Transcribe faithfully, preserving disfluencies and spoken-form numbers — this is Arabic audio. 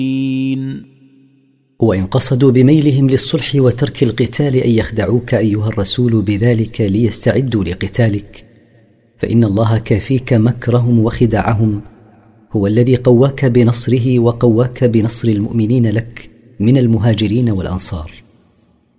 وإن قصدوا بميلهم للصلح وترك القتال أن يخدعوك أيها الرسول بذلك ليستعدوا لقتالك، فإن الله كافيك مكرهم وخداعهم، هو الذي قواك بنصره وقواك بنصر المؤمنين لك من المهاجرين والأنصار.